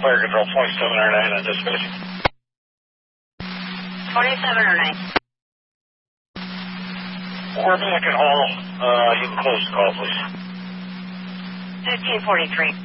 Fire Control 2709 on dispatch. 2709. We're back at Hall. You can close the call, please. 1543.